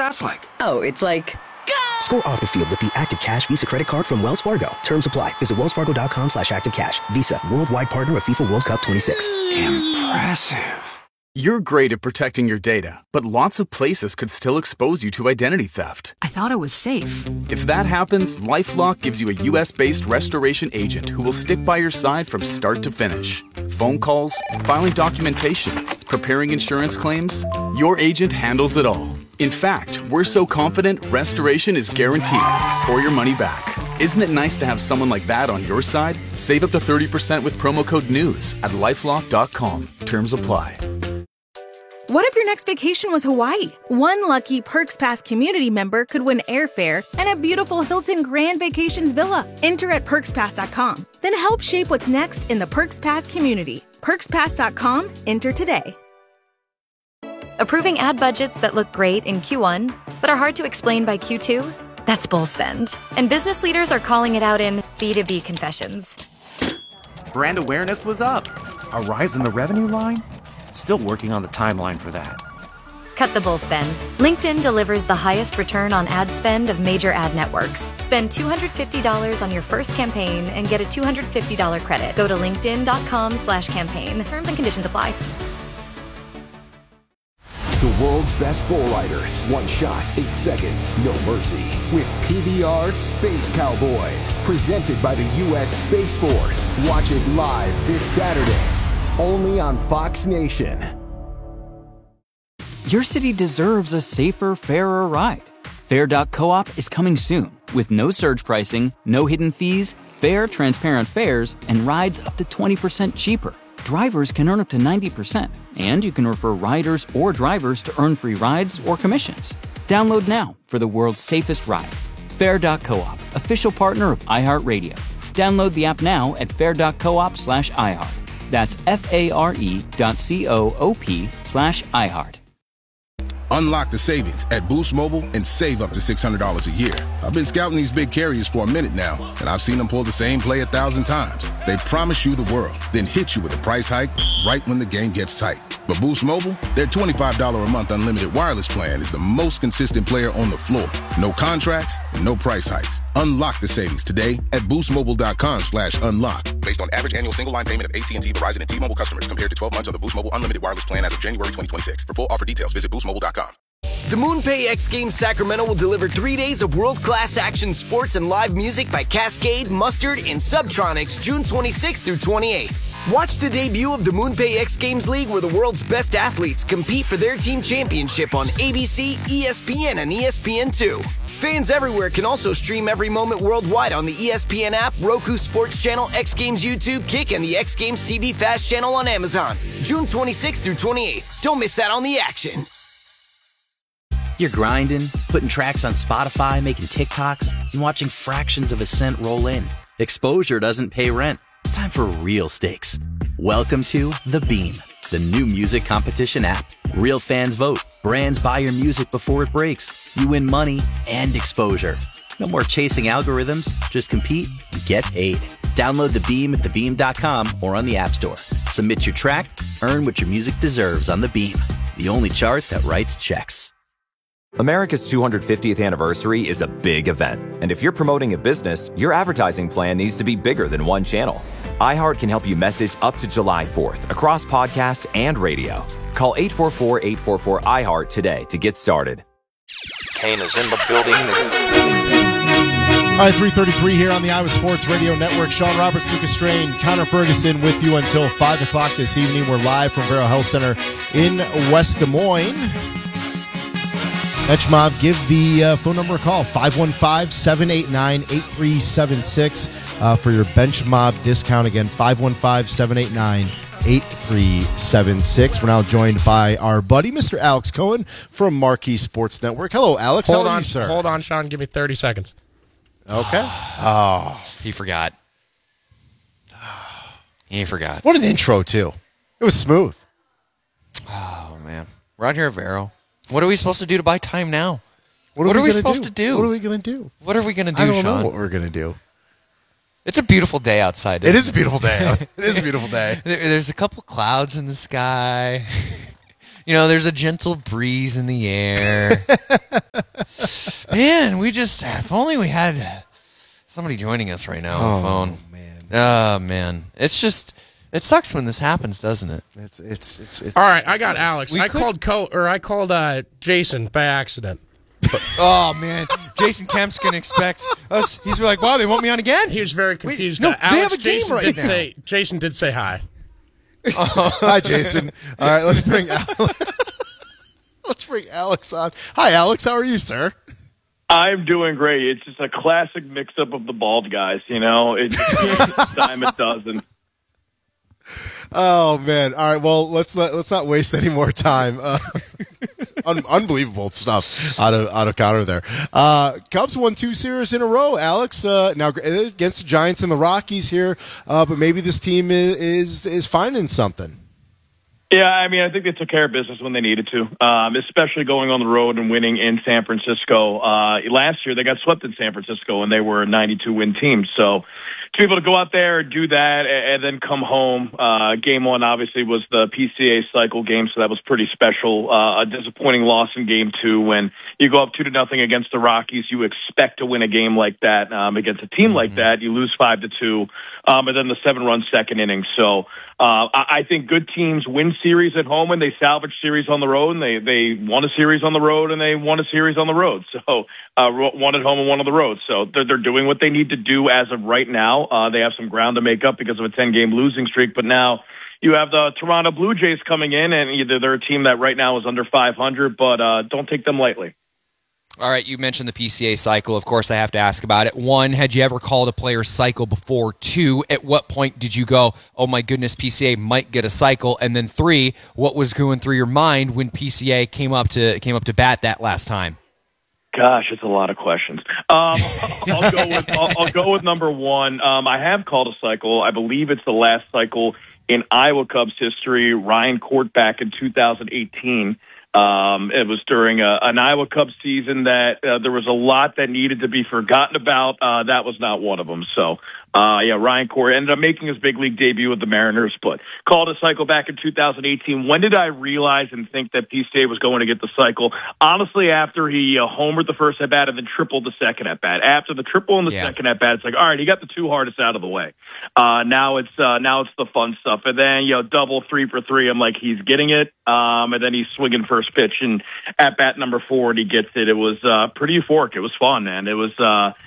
that's like? Oh, it's like... Score off the field with the Active Cash Visa credit card from Wells Fargo. Terms apply. Visit wellsfargo.com/activecash. Visa, worldwide partner of FIFA World Cup 26. Impressive. You're great at protecting your data, but lots of places could still expose you to identity theft. I thought it was safe. If that happens, LifeLock gives you a U.S.-based restoration agent who will stick by your side from start to finish. Phone calls, filing documentation, preparing insurance claims, your agent handles it all. In fact, we're so confident restoration is guaranteed or your money back. Isn't it nice to have someone like that on your side? Save up to 30% with promo code NEWS at LifeLock.com. Terms apply. What if your next vacation was Hawaii? One lucky Perks Pass community member could win airfare and a beautiful Hilton Grand Vacations villa. Enter at PerksPass.com. Then help shape what's next in the Perks Pass community. PerksPass.com. Enter today. Approving ad budgets that look great in Q1, but are hard to explain by Q2? That's bull spend. And business leaders are calling it out in B2B confessions. Brand awareness was up. A rise in the revenue line? Still working on the timeline for that. Cut the bull spend. LinkedIn delivers the highest return on ad spend of major ad networks. Spend $250 on your first campaign and get a $250 credit. Go to linkedin.com/campaign. Terms and conditions apply. The world's best bull riders. One shot, 8 seconds, no mercy. With PBR Space Cowboys. Presented by the U.S. Space Force. Watch it live this Saturday. Only on Fox Nation. Your city deserves a safer, fairer ride. Fair.coop is coming soon with no surge pricing, no hidden fees, fair, transparent fares, and rides up to 20% cheaper. Drivers can earn up to 90%, and you can refer riders or drivers to earn free rides or commissions. Download now for the world's safest ride. Fair.coop, official partner of iHeartRadio. Download the app now at fair.coop/iHeart. That's FARE.coop/iHeart. Unlock the savings at Boost Mobile and save up to $600 a year. I've been scouting these big carriers for a minute now, and I've seen them pull the same play 1,000 times. They promise you the world, then hit you with a price hike right when the game gets tight. But Boost Mobile, their $25 a month unlimited wireless plan is the most consistent player on the floor. No contracts, no price hikes. Unlock the savings today at boostmobile.com/unlock. Based on average annual single line payment of AT&T, Verizon, and T-Mobile customers compared to 12 months on the Boost Mobile unlimited wireless plan as of January 2026. For full offer details, visit boostmobile.com. The MoonPay X Games Sacramento will deliver 3 days of world-class action sports and live music by Cascade, Mustard, and Subtronics June 26th through 28th. Watch the debut of the MoonPay X Games League where the world's best athletes compete for their team championship on ABC, ESPN, and ESPN2. Fans everywhere can also stream every moment worldwide on the ESPN app, Roku Sports Channel, X Games YouTube, Kick, and the X Games TV Fast channel on Amazon. June 26th through 28th. Don't miss out on the action. You're grinding, putting tracks on Spotify, making TikToks, and watching fractions of a cent roll in. Exposure doesn't pay rent. It's time for real stakes. Welcome to The Beam, the new music competition app. Real fans vote. Brands buy your music before it breaks. You win money and exposure. No more chasing algorithms. Just compete and get paid. Download The Beam at thebeam.com or on the App Store. Submit your track, earn what your music deserves on The Beam, the only chart that writes checks. America's 250th anniversary is a big event. And if you're promoting a business, your advertising plan needs to be bigger than one channel. iHeart can help you message up to July 4th across podcast and radio. Call 844-844-iHeart today to get started. Kane is in the building. All right, 3:33 here on the Iowa Sports Radio Network. Sean Roberts, Lucas Strain, Connor Ferguson with you until 5 o'clock this evening. We're live from Vero Health Center in West Des Moines. Benchmob, give the phone number a call, 515-789-8376 for your Benchmob discount. Again, 515-789-8376. We're now joined by our buddy, Mr. Alex Cohen from Marquee Sports Network. Hello, Alex. How are you, sir? Hold on, Sean. Give me 30 seconds. Okay. Oh, he forgot. He forgot. What an intro, too. It was smooth. Oh, man. We're out here at Vero. What are we supposed to do to buy time now? What are we supposed to do? What are we going to do? What are we going to do, I don't Sean? know what we're going to do. It's a beautiful day outside. It is a beautiful day. It is a beautiful day. There's a couple clouds in the sky. You know, there's a gentle breeze in the air. Man, if only we had somebody joining us right now on the phone. Man. Oh, man. It sucks when this happens, doesn't it? It's all right, I got Alex. I called Jason by accident. Oh, man. Jason Kemp's going to expect us. He's like, wow, they want me on again? He was very confused. Wait, no, they have a game right now. Jason did say hi. Hi, Jason. All right, let's bring Alex on. Hi, Alex. How are you, sir? I'm doing great. It's just a classic mix-up of the bald guys, It's dime a dozen. Oh man! All right, well let's not waste any more time. Unbelievable stuff out of Connor there. Cubs won 2 series in a row, Alex. Now against the Giants and the Rockies here, but maybe this team is finding something. Yeah, I mean, I think they took care of business when they needed to, especially going on the road and winning in San Francisco. Last year, they got swept in San Francisco, and they were a 92-win team. So to be able to go out there, do that, and then come home, Game 1 obviously was the PCA cycle game, so that was pretty special. A disappointing loss in Game 2 when you go up 2-0 against the Rockies. You expect to win a game like that against a team like that. You lose 5-2, and then the 7-run second inning. So I think good teams win series at home and they salvage series on the road, and they won a series on the road and they won a series on the road. So one at home and one on the road. So they're doing what they need to do as of right now. They have some ground to make up because of a 10-game losing streak, but now you have the Toronto Blue Jays coming in, and they're a team that right now is under 500, but don't take them lightly. All right, you mentioned the PCA cycle. Of course, I have to ask about it. 1, had you ever called a player's cycle before? 2, at what point did you go, oh my goodness, PCA might get a cycle? And then 3, what was going through your mind when PCA came up to bat that last time? Gosh, it's a lot of questions. I'll go with number 1. I have called a cycle. I believe it's the last cycle in Iowa Cubs history. Ryan Court back in 2018. It was during an Iowa Cubs season that there was a lot that needed to be forgotten about. That was not one of them. So, Ryan Court ended up making his big league debut with the Mariners, but called a cycle back in 2018. When did I realize and think that PCA was going to get the cycle? Honestly, after he homered the first at-bat and then tripled the second at-bat. After the triple and the second at-bat, it's like, all right, he got the 2 hardest out of the way. Now it's the fun stuff. And then, double 3 for 3. I'm like, he's getting it. And then he's swinging first pitch, and at-bat number 4, and he gets it. It was pretty euphoric. It was fun, man. It was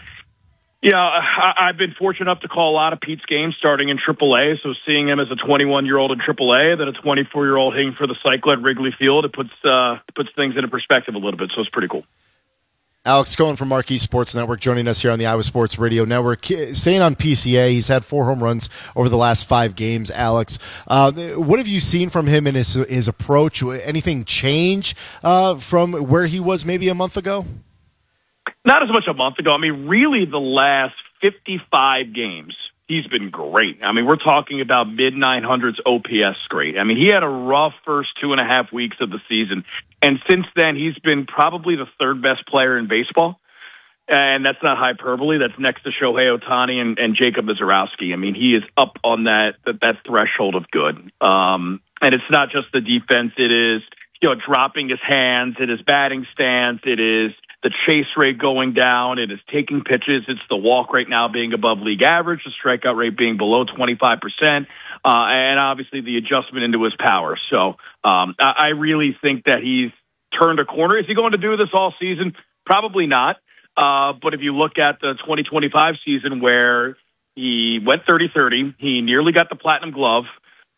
I've been fortunate enough to call a lot of Pete's games starting in AAA, so seeing him as a 21-year-old in AAA, then a 24-year-old hitting for the cycle at Wrigley Field, it puts things into perspective a little bit, so it's pretty cool. Alex Cohen from Marquee Sports Network joining us here on the Iowa Sports Radio Network. Staying on PCA, he's had 4 home runs over the last 5 games, Alex. What have you seen from him in his approach? Anything change from where he was maybe a month ago? Not as much a month ago. I mean, really the last 55 games, he's been great. I mean, we're talking about mid-900s OPS great. I mean, he had a rough first 2.5 weeks of the season. And since then, he's been probably the 3rd best player in baseball. And that's not hyperbole. That's next to Shohei Ohtani and Jacob Mizorowski. I mean, he is up on that threshold of good. And it's not just the defense. It is, dropping his hands. It is batting stance. It is the chase rate going down. It is taking pitches. It's the walk rate now being above league average, the strikeout rate being below 25%, and obviously the adjustment into his power. So I really think that he's turned a corner. Is he going to do this all season? Probably not. But if you look at the 2025 season where he went 30-30, he nearly got the Platinum Glove.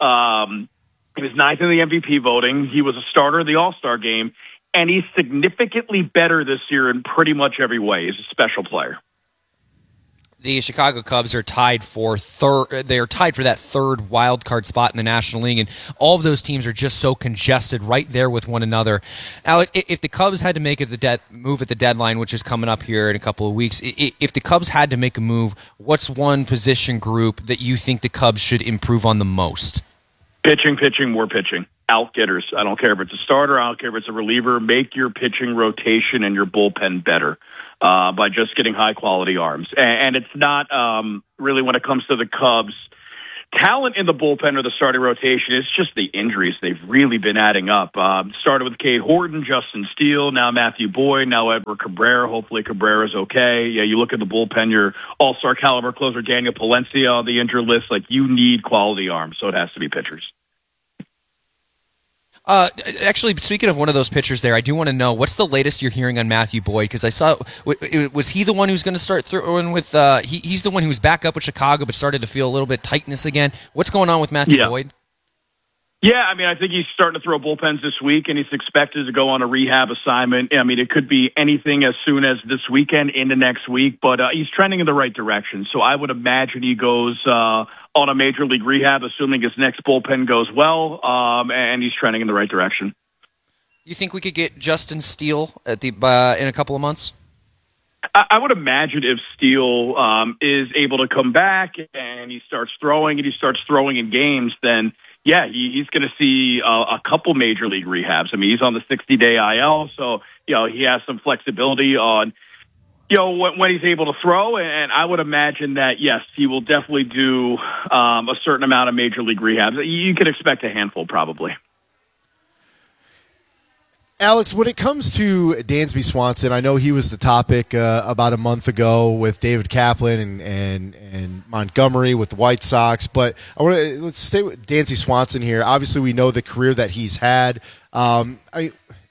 He was 9th in the MVP voting. He was a starter in the All-Star game. And he's significantly better this year in pretty much every way. He's a special player. The Chicago Cubs are tied for third. They are tied for that 3rd wild card spot in the National League, and all of those teams are just so congested right there with one another. Alex, if the Cubs had to make move at the deadline, which is coming up here in a couple of weeks, if the Cubs had to make a move, what's one position group that you think the Cubs should improve on the most? Pitching, more pitching. Outgetters. I don't care if it's a starter. I don't care if it's a reliever. Make your pitching rotation and your bullpen better by just getting high-quality arms. And it's not really when it comes to the Cubs talent in the bullpen or the starting rotation. It's just the injuries. They've really been adding up. Started with Cade Horton, Justin Steele, now Matthew Boyd, now Edward Cabrera. Hopefully Cabrera's okay. Yeah, you look at the bullpen, your all-star caliber closer Daniel Palencia on the injured list. Like, you need quality arms, so it has to be pitchers. Actually, speaking of one of those pitchers there, I do want to know, what's the latest you're hearing on Matthew Boyd? Because I saw, was he the one who's going to start throwing with, he's the one who was back up with Chicago but started to feel a little bit tightness again. What's going on with Matthew Boyd? Yeah, I mean, I think he's starting to throw bullpens this week, and he's expected to go on a rehab assignment. I mean, it could be anything as soon as this weekend into next week, but he's trending in the right direction. So I would imagine he goes on a major league rehab, assuming his next bullpen goes well, and he's trending in the right direction. You think we could get Justin Steele at the in a couple of months? I would imagine if Steele is able to come back and he starts throwing in games, then yeah, he's going to see a couple major league rehabs. I mean, he's on the 60-day IL, so he has some flexibility on when he's able to throw. And I would imagine that yes, he will definitely do a certain amount of major league rehabs. You can expect a handful, probably. Alex, when it comes to Dansby Swanson, I know he was the topic about a month ago with David Kaplan and Montgomery with the White Sox, but let's stay with Dansby Swanson here. Obviously, we know the career that he's had. What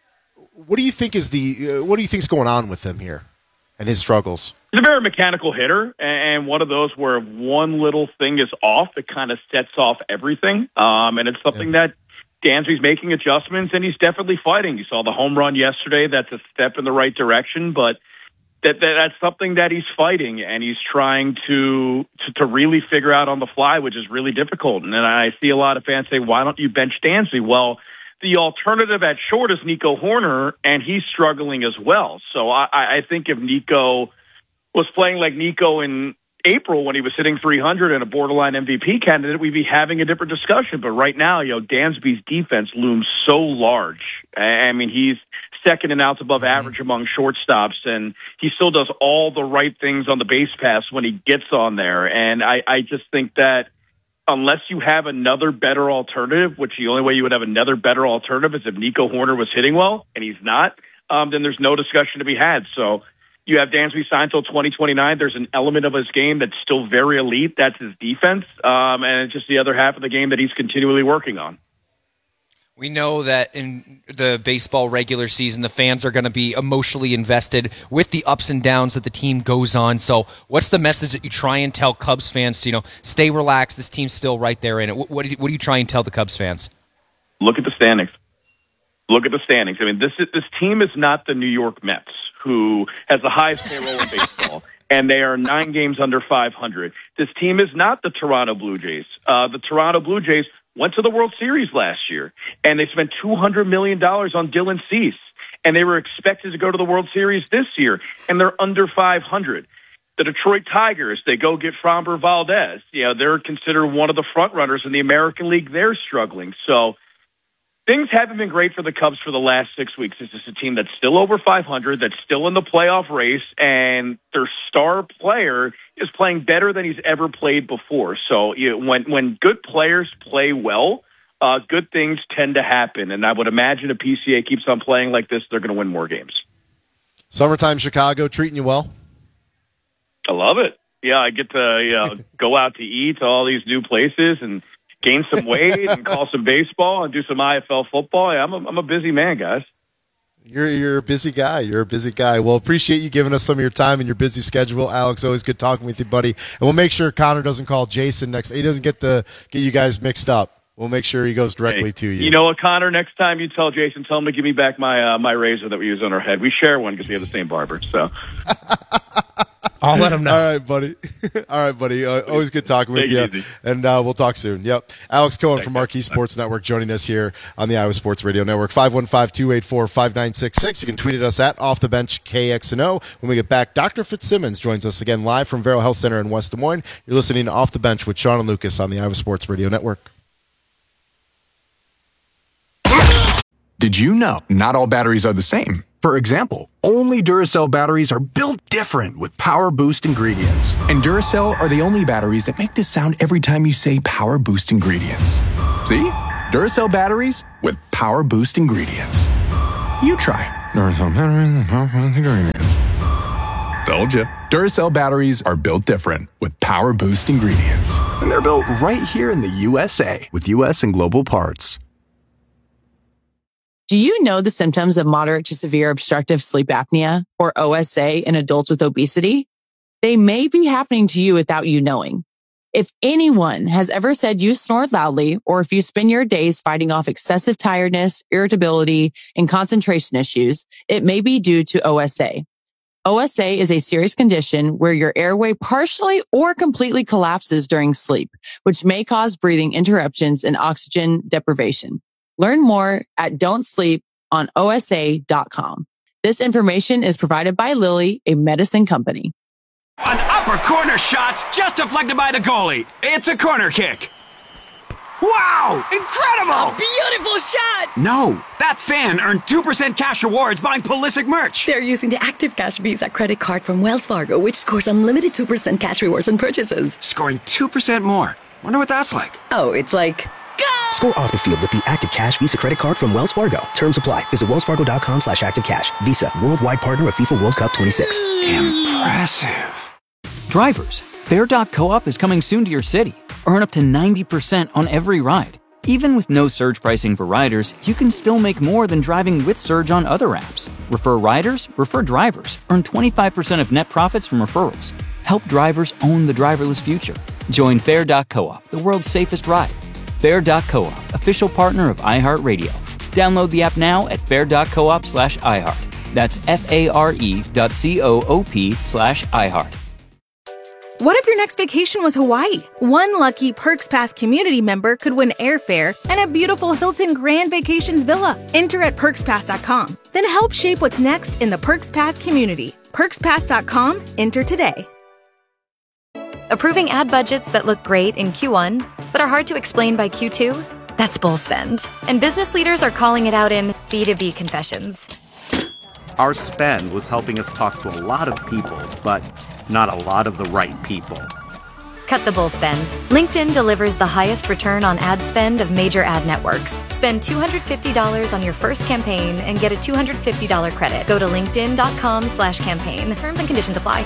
do you think is going on with him here and his struggles? He's a very mechanical hitter, and one of those where if one little thing is off, it kind of sets off everything. And it's something that Dansby's making adjustments, and he's definitely fighting. You saw the home run yesterday. That's a step in the right direction, but that's something that he's fighting, and he's trying to really figure out on the fly, which is really difficult. And then I see a lot of fans say, why don't you bench Dansby? Well, the alternative at short is Nico Horner, and he's struggling as well. So I think if Nico was playing like Nico in April when he was hitting 300 and a borderline MVP candidate, we'd be having a different discussion. But right now, Dansby's defense looms so large. I mean, he's second in outs above average among shortstops, and he still does all the right things on the base pass when he gets on there. And I just think that unless you have another better alternative, which the only way you would have another better alternative is if Nico Horner was hitting well, and he's not, then there's no discussion to be had. So you have Dansby signed until 2029. There's an element of his game that's still very elite. That's his defense. And it's just the other half of the game that he's continually working on. We know that in the baseball regular season, the fans are going to be emotionally invested with the ups and downs that the team goes on. So what's the message that you try and tell Cubs fans to, stay relaxed, this team's still right there in it? What do you try and tell the Cubs fans? Look at the standings. Look at the standings. I mean, this team is not the New York Mets, who has the highest payroll in baseball, and they are 9 games under 500. This team is not the Toronto Blue Jays. The Toronto Blue Jays went to the World Series last year, and they spent $200 million on Dylan Cease, and they were expected to go to the World Series this year, and they're under 500. The Detroit Tigers, they go get Framber Valdez. They're considered one of the front runners in the American League. They're struggling. So things haven't been great for the Cubs for the last 6 weeks. This is a team that's still over 500, that's still in the playoff race, and their star player is playing better than he's ever played before. So when good players play well, good things tend to happen. And I would imagine if PCA keeps on playing like this, they're going to win more games. Summertime Chicago treating you well? I love it. Yeah, I get to go out to eat to all these new places and gain some weight and call some baseball and do some IFL football. Yeah, I'm a busy man, guys. You're a busy guy. You're a busy guy. Well, appreciate you giving us some of your time and your busy schedule, Alex. Always good talking with you, buddy. And we'll make sure Connor doesn't call Jason next. He doesn't get you guys mixed up. We'll make sure he goes directly to you. You know what, Connor? Next time you tell Jason, tell him to give me back my razor that we use on our head. We share one because we have the same barber. So. I'll let him know. All right, buddy. Always good talking with you. And we'll talk soon. Yep. Alex Cohen from Marquee Sports Network joining us here on the Iowa Sports Radio Network. 515-284-5966. You can tweet at us at Off the Bench KXNO. When we get back, Dr. Fitzsimmons joins us again live from Vero Health Center in West Des Moines. You're listening to Off the Bench with Sean and Lucas on the Iowa Sports Radio Network. Did you know not all batteries are the same? For example, only Duracell batteries are built different with Power Boost ingredients. And Duracell are the only batteries that make this sound every time you say Power Boost ingredients. See? Duracell batteries with Power Boost ingredients. You try. Duracell batteries with Power Boost ingredients. Told you. Duracell batteries are built different with Power Boost ingredients. And they're built right here in the USA with US and global parts. Do you know the symptoms of moderate to severe obstructive sleep apnea, or OSA, in adults with obesity? They may be happening to you without you knowing. If anyone has ever said you snore loudly, or if you spend your days fighting off excessive tiredness, irritability, and concentration issues, it may be due to OSA. OSA is a serious condition where your airway partially or completely collapses during sleep, which may cause breathing interruptions and oxygen deprivation. Learn more at don'tsleeponosa.com. This information is provided by Lilly, a medicine company. An upper corner shot's just deflected by the goalie. It's a corner kick. Wow! Incredible! A beautiful shot! No, that fan earned 2% cash rewards buying Pulisic merch. They're using the Active Cash Visa credit card from Wells Fargo, which scores unlimited 2% cash rewards on purchases. Scoring 2% more. Wonder what that's like. Oh, it's like... Score off the field with the Active Cash Visa credit card from Wells Fargo. Terms apply. Visit wellsfargo.com/activecash. Visa, worldwide partner of FIFA World Cup 26. Impressive. Drivers, Fair.coop is coming soon to your city. Earn up to 90% on every ride. Even with no surge pricing for riders, you can still make more than driving with surge on other apps. Refer riders, refer drivers. Earn 25% of net profits from referrals. Help drivers own the driverless future. Join Fair.coop, the world's safest ride. Fair.coop, official partner of iHeartRadio. Download the app now at fair.coop/iHeart. That's FARE.coop/iHeart. What if your next vacation was Hawaii? One lucky Perks Pass community member could win airfare and a beautiful Hilton Grand Vacations villa. Enter at PerksPass.com. Then help shape what's next in the Perks Pass community. PerksPass.com. Enter today. Approving ad budgets that look great in Q1, but are hard to explain by Q2? That's bull spend. And business leaders are calling it out in B2B confessions. Our spend was helping us talk to a lot of people, but not a lot of the right people. Cut the bull spend. LinkedIn delivers the highest return on ad spend of major ad networks. Spend $250 on your first campaign and get a $250 credit. Go to linkedin.com/campaign. Terms and conditions apply.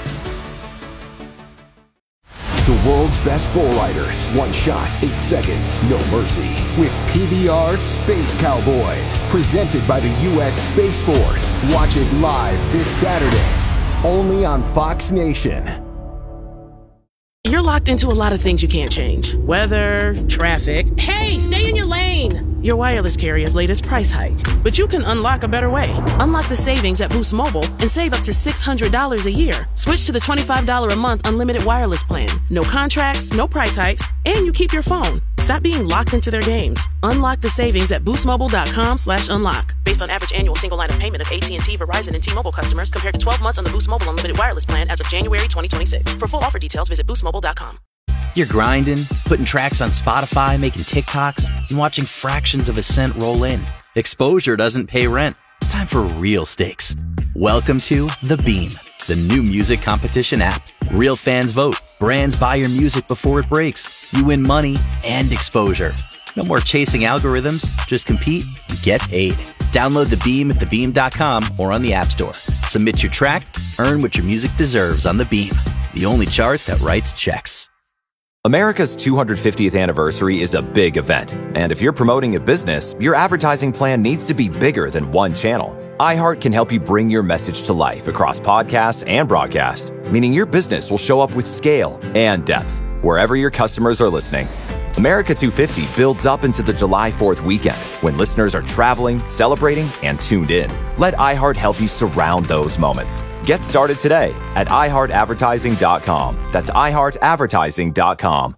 The world's best bull riders. One shot, 8 seconds, no mercy. With PBR Space Cowboys. Presented by the U.S. Space Force. Watch it live this Saturday. Only on Fox Nation. You're locked into a lot of things you can't change. Weather, traffic. Hey, stay in your lane! Your wireless carrier's latest price hike. But you can unlock a better way. Unlock the savings at Boost Mobile and save up to $600 a year. Switch to the $25 a month unlimited wireless plan. No contracts, no price hikes, and you keep your phone. Stop being locked into their games. Unlock the savings at boostmobile.com/unlock. Based on average annual single line of payment of AT&T, Verizon, and T-Mobile customers compared to 12 months on the Boost Mobile unlimited wireless plan as of January 2026. For full offer details, visit boostmobile.com. You're grinding, putting tracks on Spotify, making TikToks, and watching fractions of a cent roll in. Exposure doesn't pay rent. It's time for real stakes. Welcome to The Beam, the new music competition app. Real fans vote. Brands buy your music before it breaks. You win money and exposure. No more chasing algorithms. Just compete and get paid. Download The Beam at thebeam.com or on the App Store. Submit your track, earn what your music deserves on The Beam, the only chart that writes checks. America's 250th anniversary is a big event, and if you're promoting a business, your advertising plan needs to be bigger than one channel. iHeart can help you bring your message to life across podcasts and broadcast, meaning your business will show up with scale and depth wherever your customers are listening. America 250 builds up into the July 4th weekend when listeners are traveling, celebrating, and tuned in. Let iHeart help you surround those moments. Get started today at iHeartAdvertising.com. That's iHeartAdvertising.com.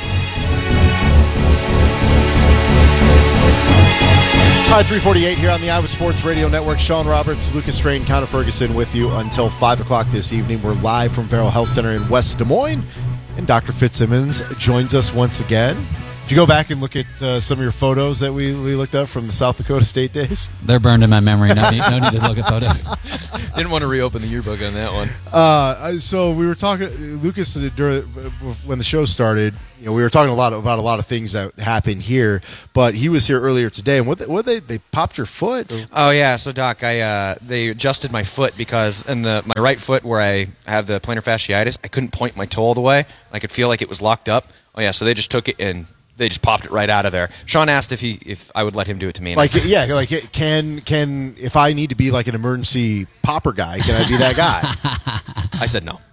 All right, 3:48 here on the Iowa Sports Radio Network. Sean Roberts, Lucas Strain, Connor Ferguson with you until 5 o'clock this evening. We're live from Farrell Health Center in West Des Moines. And Dr. Fitzsimmons joins us once again. Did you go back and look at some of your photos that we looked up from the South Dakota State days? They're burned in my memory. No need to look at photos. Didn't want to reopen the yearbook on that one. So we were talking, Lucas, when the show started. We were talking about a lot of things that happened here, but he was here earlier today. And what they popped your foot? Oh yeah, so Doc, they adjusted my foot because in my right foot where I have the plantar fasciitis, I couldn't point my toe all the way. I could feel like it was locked up. Oh yeah, so they just took it and they just popped it right out of there. Sean asked if I would let him do it to me. And Can if I need to be like an emergency popper guy, can I be that guy? I said no.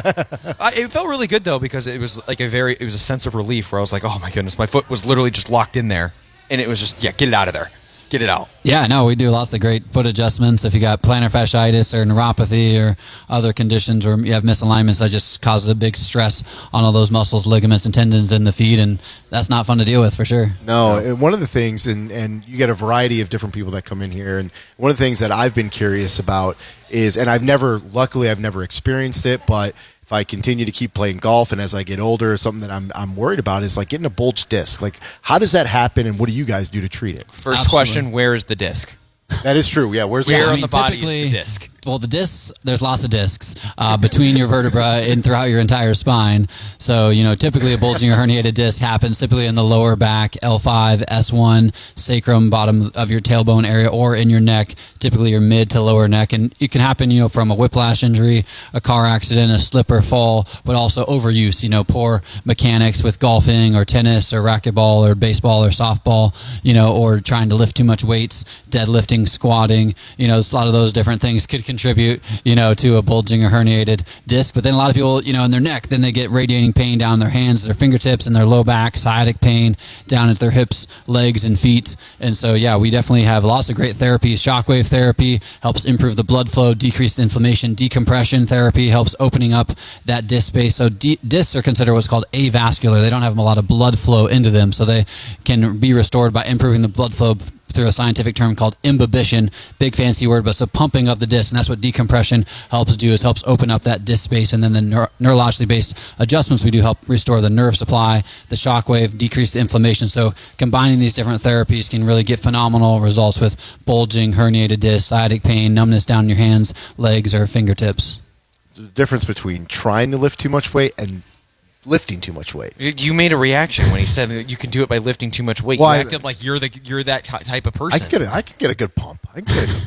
It felt really good though because it was like it was a sense of relief where I was like, oh my goodness, my foot was literally just locked in there, and it was just get it out of there. Get it out. Yeah, no, we do lots of great foot adjustments. If you got plantar fasciitis or neuropathy or other conditions or you have misalignments, that just causes a big stress on all those muscles, ligaments, and tendons in the feet, and that's not fun to deal with for sure. No, and one of the things, and you get a variety of different people that come in here, and one of the things that I've been curious about is, and luckily I've never experienced it, but if I continue to keep playing golf and as I get older, something that I'm worried about is like getting a bulged disc. Like, how does that happen, and what do you guys do to treat it? First question, where is the disc? That is true. Yeah, where on the body is the disc? Well, the discs, there's lots of discs between your vertebra and throughout your entire spine. So, typically a bulging or herniated disc happens typically in the lower back, L5, S1, sacrum, bottom of your tailbone area, or in your neck, typically your mid to lower neck. And it can happen, from a whiplash injury, a car accident, a slip or fall, but also overuse, poor mechanics with golfing or tennis or racquetball or baseball or softball, or trying to lift too much weights, deadlifting, squatting, a lot of those different things could contribute, to a bulging or herniated disc. But then a lot of people, in their neck, then they get radiating pain down their hands, their fingertips, and their low back, sciatic pain down at their hips, legs, and feet. And so, yeah, we definitely have lots of great therapies. Shockwave therapy helps improve the blood flow, decrease inflammation. Decompression therapy helps opening up that disc space. So discs are considered what's called avascular. They don't have a lot of blood flow into them, so they can be restored by improving the blood flow through a scientific term called imbibition, big fancy word, but it's a pumping of the disc, and that's what decompression helps do, is helps open up that disc space. And then the neurologically based adjustments we do help restore the nerve supply, the shockwave, decrease the inflammation. So combining these different therapies can really get phenomenal results with bulging, herniated disc, sciatic pain, numbness down your hands, legs, or fingertips. The difference between trying to lift too much weight and lifting too much weight. You made a reaction when he said that you can do it by lifting too much weight. Well, you acted like you're that type of person. I can get a good pump. You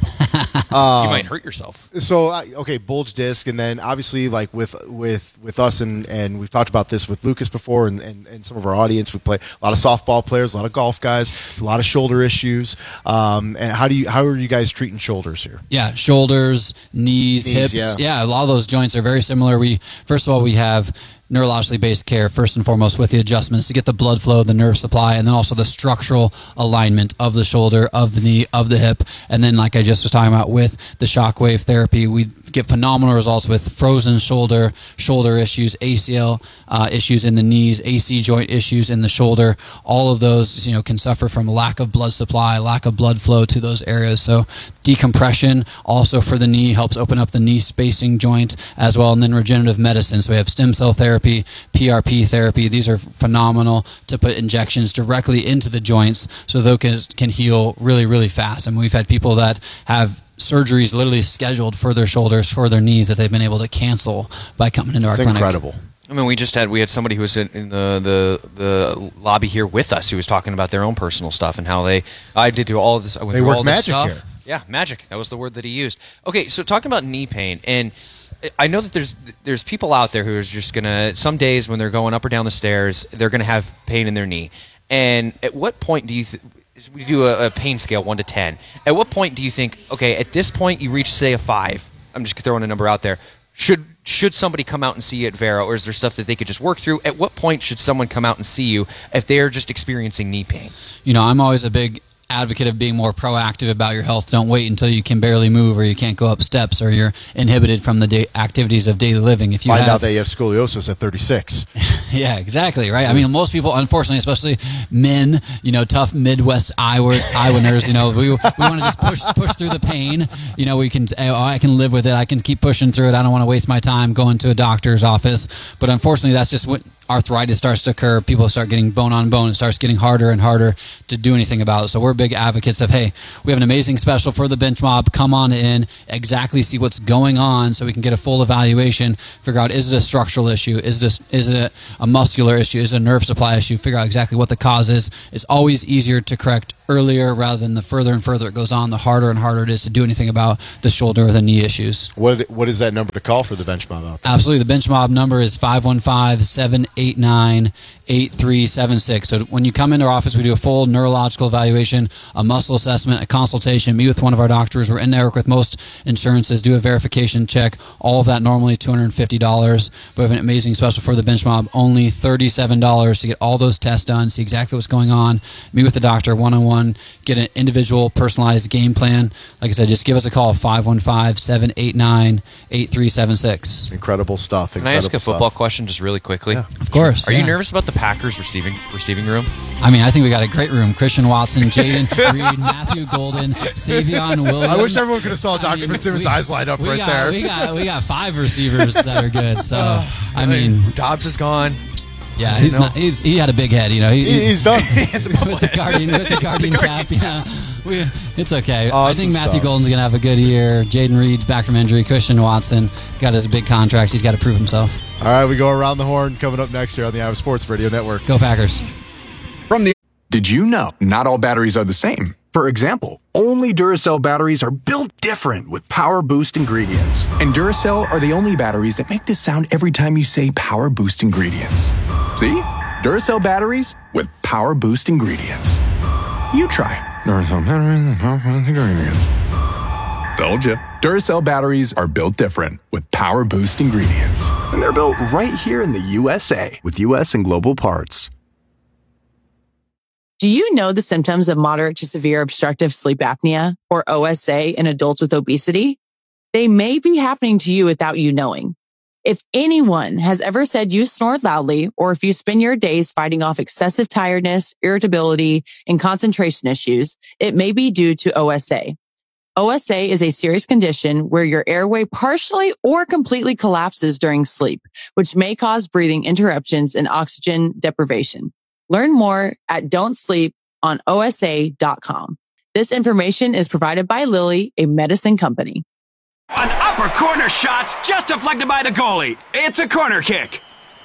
might hurt yourself. So bulge disc, and then obviously like with us and we've talked about this with Lucas before and some of our audience. We play a lot of softball players, a lot of golf guys, a lot of shoulder issues. And how are you guys treating shoulders here? Yeah, shoulders, knees, hips. Yeah, a lot of those joints are very similar. We have neurologically based care, first and foremost, with the adjustments to get the blood flow, the nerve supply, and then also the structural alignment of the shoulder, of the knee, of the hip. And then, like I just was talking about with the shockwave therapy, we get phenomenal results with frozen shoulder issues, ACL issues in the knees, AC joint issues in the shoulder. All of those, can suffer from lack of blood supply, lack of blood flow to those areas. So decompression also for the knee helps open up the knee spacing joint as well. And then regenerative medicine. So we have stem cell therapy, PRP therapy. These are phenomenal to put injections directly into the joints so those can heal really, really fast. And we've had people that have surgeries literally scheduled for their shoulders, for their knees, that they've been able to cancel by coming into our clinic. It's incredible. I mean, we had somebody who was in the lobby here with us who was talking about their own personal stuff and how I did do all of this. They work magic here. Yeah, magic. That was the word that he used. Okay, so talking about knee pain, and I know that there's people out there who are just gonna, some days when they're going up or down the stairs, they're gonna have pain in their knee. And at what point do you we do a pain scale 1 to 10? At what point do you think, okay, at this point you reach say a 5? I'm just throwing a number out there. Should somebody come out and see you at Vero, or is there stuff that they could just work through? At what point should someone come out and see you if they're just experiencing knee pain? I'm always a big advocate of being more proactive about your health. Don't wait until you can barely move or you can't go up steps or you're inhibited from the activities of daily living. If you find out that you have scoliosis at 36. Yeah, exactly, right? I mean, most people, unfortunately, especially men, tough Midwest Iowans, we want to just push through the pain. We can, I can live with it. I can keep pushing through it. I don't want to waste my time going to a doctor's office. But unfortunately, that's just what arthritis starts to occur, people start getting bone on bone. It starts getting harder and harder to do anything about it. So we're big advocates of, hey, we have an amazing special for the bench mob. Come on in, exactly see what's going on so we can get a full evaluation, figure out, is it a structural issue? Is it a muscular issue? Is it a nerve supply issue? Figure out exactly what the cause is. It's always easier to correct earlier rather than the further and further it goes on, the harder and harder it is to do anything about the shoulder or the knee issues. What is that number to call for the bench mob out there? Absolutely. The bench mob number is 515-789-8376. So when you come into our office, we do a full neurological evaluation, a muscle assessment, a consultation, meet with one of our doctors. We're in network with most insurances, do a verification check. All of that normally $250. But we have an amazing special for the bench mob, only $37 to get all those tests done, see exactly what's going on, meet with the doctor one-on-one, get an individual personalized game plan. Like I said, just give us a call, 515-789-8376. Incredible stuff. Can I ask a football question just really quickly? Yeah. Of course. Are you nervous about the Packers receiving room? I mean, I think we got a great room. Christian Watson, Jaden Reed, Matthew Golden, Savion Williams. I wish everyone could have saw Dr. Fitzsimmons' eyes light up right there. We got 5 receivers that are good. So, I mean, Dobbs is gone. Yeah, he had a big head. He's done with the guardian cap. Yeah, it's okay. Awesome I think Matthew stuff. Golden's gonna have a good year. Jaden Reed's back from injury. Christian Watson got his big contract. He's got to prove himself. All right, we go around the horn coming up next year on the Iowa Sports Radio Network. Go Packers. Did you know not all batteries are the same? For example, only Duracell batteries are built different with Power Boost ingredients. And Duracell are the only batteries that make this sound every time you say Power Boost ingredients. See? Duracell batteries with Power Boost ingredients. You try. Duracell batteries with Power Boost ingredients. Told you. Duracell batteries are built different with Power Boost ingredients. And they're built right here in the USA with US and global parts. Do you know the symptoms of moderate to severe obstructive sleep apnea, or OSA, in adults with obesity? They may be happening to you without you knowing. If anyone has ever said you snore loudly, or if you spend your days fighting off excessive tiredness, irritability, and concentration issues, it may be due to OSA. OSA is a serious condition where your airway partially or completely collapses during sleep, which may cause breathing interruptions and oxygen deprivation. Learn more at don'tsleeponosa.com. This information is provided by Lilly, a medicine company. An upper corner shot's just deflected by the goalie. It's a corner kick.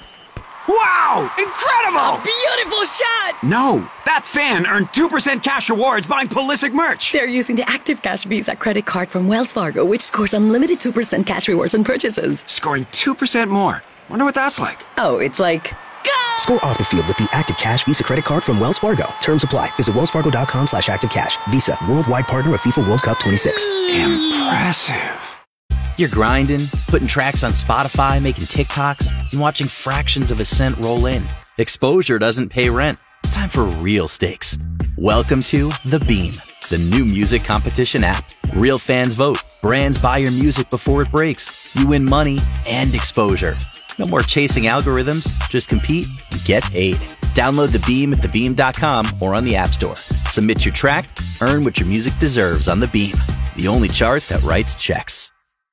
Wow! Incredible! A beautiful shot! No, that fan earned 2% cash rewards buying Pulisic merch. They're using the Active Cash Visa credit card from Wells Fargo, which scores unlimited 2% cash rewards on purchases. Scoring 2% more. Wonder what that's like. Oh, it's like... Score off the field with the Active Cash Visa credit card from Wells Fargo. Terms apply. Visit wellsfargo.com/activecash. Visa, worldwide partner of FIFA World Cup 26. Impressive. You're grinding, putting tracks on Spotify, making TikToks, and watching fractions of a cent roll in. Exposure doesn't pay rent. It's time for real stakes. Welcome to The Beam, the new music competition app. Real fans vote. Brands buy your music before it breaks. You win money and exposure. No more chasing algorithms. Just compete and get paid. Download The Beam at thebeam.com or on the App Store. Submit your track, earn what your music deserves on The Beam, the only chart that writes checks.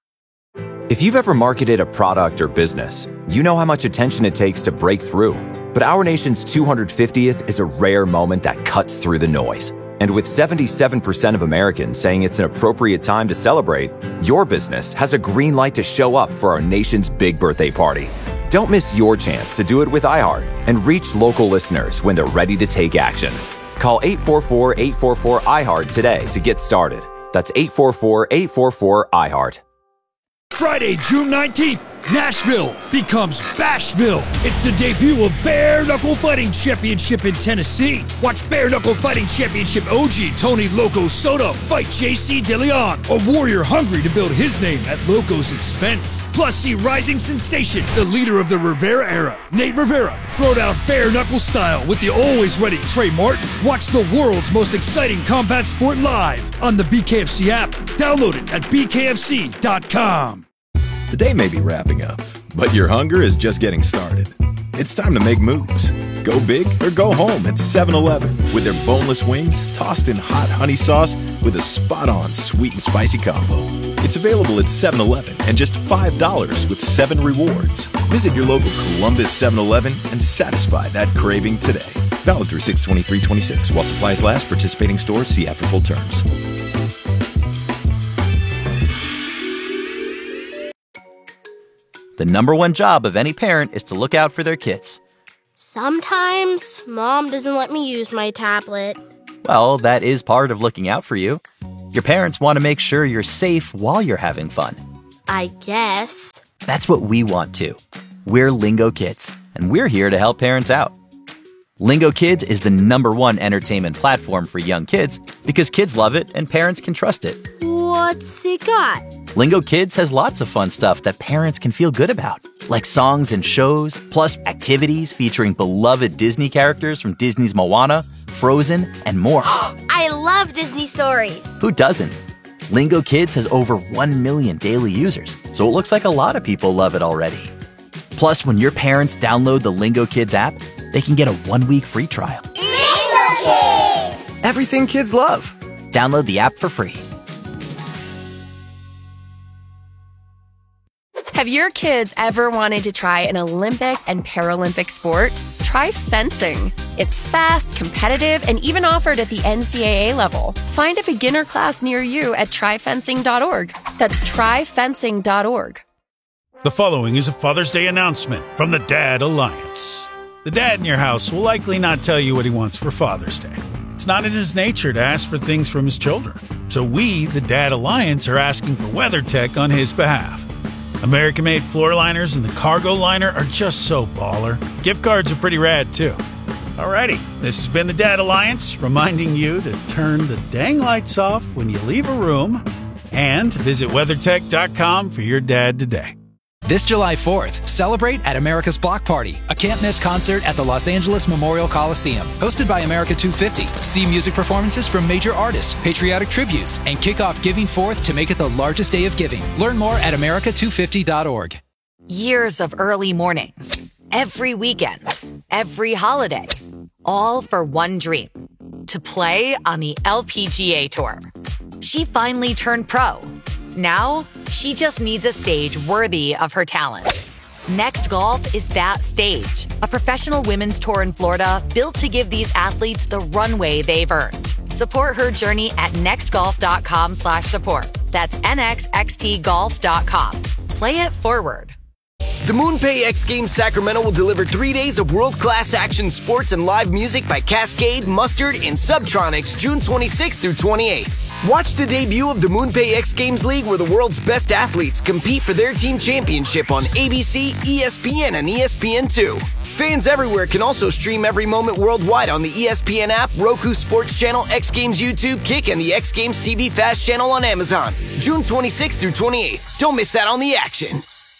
If you've ever marketed a product or business, you know how much attention it takes to break through. But our nation's 250th is a rare moment that cuts through the noise. And with 77% of Americans saying it's an appropriate time to celebrate, your business has a green light to show up for our nation's big birthday party. Don't miss your chance to do it with iHeart and reach local listeners when they're ready to take action. Call 844-844-iHeart today to get started. That's 844-844-iHeart. Friday, June 19th, Nashville becomes Bashville. It's the debut of Bare Knuckle Fighting Championship in Tennessee. Watch Bare Knuckle Fighting Championship OG Tony Loco Soto fight JC DeLeon, a warrior hungry to build his name at Loco's expense. Plus, see rising sensation, the leader of the Rivera era, Nate Rivera, throw down bare knuckle style with the always ready Trey Martin. Watch the world's most exciting combat sport live on the BKFC app. Download it at bkfc.com. The day may be wrapping up, but your hunger is just getting started. It's time to make moves. Go big or go home at 7-Eleven with their boneless wings tossed in hot honey sauce with a spot-on sweet and spicy combo. It's available at 7-Eleven and just $5 with 7 rewards. Visit your local Columbus 7-Eleven and satisfy that craving today. Valid through 6/23/26 while supplies last. Participating stores. See app for full terms. The number one job of any parent is to look out for their kids. Sometimes Mom doesn't let me use my tablet. Well, that is part of looking out for you. Your parents want to make sure you're safe while you're having fun. I guess. That's what we want too. We're Lingo Kids, and we're here to help parents out. Lingo Kids is the #1 entertainment platform for young kids because kids love it and parents can trust it. What's it got? Lingo Kids has lots of fun stuff that parents can feel good about, like songs and shows, plus activities featuring beloved Disney characters from Disney's Moana, Frozen, and more. I love Disney stories. Who doesn't? Lingo Kids has over 1 million daily users, so it looks like a lot of people love it already. Plus, when your parents download the Lingo Kids app, they can get a 1-week free trial. Lingo Kids! Everything kids love. Download the app for free. Have your kids ever wanted to try an Olympic and Paralympic sport? Try fencing. It's fast, competitive, and even offered at the NCAA level. Find a beginner class near you at tryfencing.org. That's tryfencing.org. The following is a Father's Day announcement from the Dad Alliance. The dad in your house will likely not tell you what he wants for Father's Day. It's not in his nature to ask for things from his children. So we, the Dad Alliance, are asking for WeatherTech on his behalf. American-made floor liners and the cargo liner are just so baller. Gift cards are pretty rad, too. Alrighty, this has been the Dad Alliance, reminding you to turn the dang lights off when you leave a room and visit WeatherTech.com for your dad today. This July 4th, celebrate at America's Block Party, a can't-miss concert at the Los Angeles Memorial Coliseum. Hosted by America 250, see music performances from major artists, patriotic tributes, and kick off Giving Forth to make it the largest day of giving. Learn more at america250.org. Years of early mornings, every weekend, every holiday, all for one dream, to play on the LPGA Tour. She finally turned pro. Now, she just needs a stage worthy of her talent. Next Golf is that stage, a professional women's tour in Florida built to give these athletes the runway they've earned. Support her journey at nextgolf.com/support. That's nxxtgolf.com. Play it forward. The MoonPay X Games Sacramento will deliver 3 days of world-class action sports and live music by Cascade, Mustard, and Subtronics June 26th through 28th. Watch the debut of the MoonPay X Games League where the world's best athletes compete for their team championship on ABC, ESPN, and ESPN2. Fans everywhere can also stream every moment worldwide on the ESPN app, Roku Sports Channel, X Games YouTube, Kick, and the X Games TV Fast channel on Amazon. June 26th through 28th. Don't miss out on the action.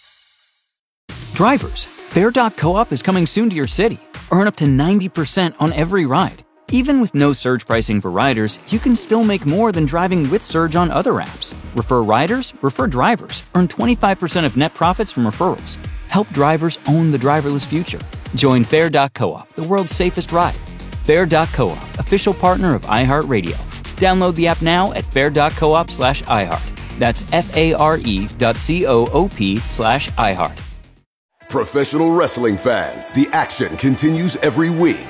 Drivers, Fair.coop is coming soon to your city. Earn up to 90% on every ride. Even with no surge pricing for riders, you can still make more than driving with surge on other apps. Refer riders, refer drivers. Earn 25% of net profits from referrals. Help drivers own the driverless future. Join Fair.coop, the world's safest ride. Fair.coop, official partner of iHeartRadio. Download the app now at fair.coop/iHeart. That's FARE.coop/iHeart. Professional wrestling fans, the action continues every week.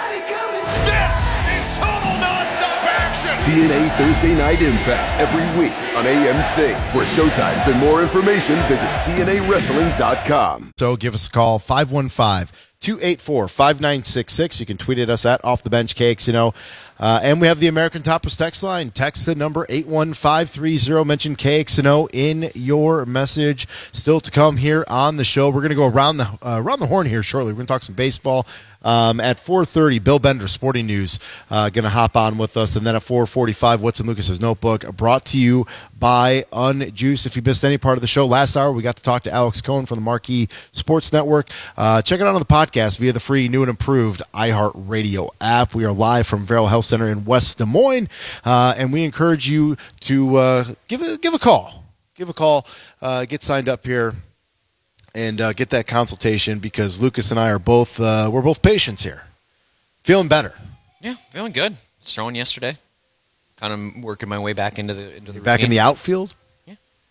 TNA Thursday Night Impact every week on AMC. For showtimes and more information, visit TNAWrestling.com. So give us a call, 515-284-5966. You can tweet at us at Off the Bench KXNO. And we have the American Topless text line. Text the number 81530. Mention KXNO in your message. Still to come here on the show. We're going to go around the horn here shortly. We're going to talk some baseball. At 4:30, Bill Bender, Sporting News, going to hop on with us. And then at 4:45, What's in Lucas's Notebook, brought to you by Unjuice. If you missed any part of the show last hour, we got to talk to Alex Cohen from the Marquee Sports Network. Check it out on the podcast via the free, new and improved iHeartRadio app. We are live from Vero Health Center in West Des Moines, and we encourage you to give a call. Give a call, get signed up here, and get that consultation, because Lucas and I are both we're both patients here. Feeling better. Yeah, feeling good. Throwing yesterday. Kind of working my way back into the back in the outfield? Yeah.